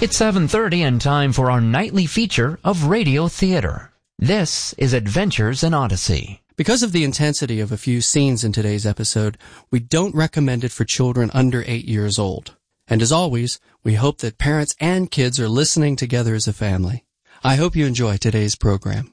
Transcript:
It's 7:30 and time for our nightly feature of radio theater. This is Adventures in Odyssey. Because of the intensity of a few scenes in today's episode, we don't recommend it for children under 8 years old. And as always, we hope that parents and kids are listening together as a family. I hope you enjoy today's program.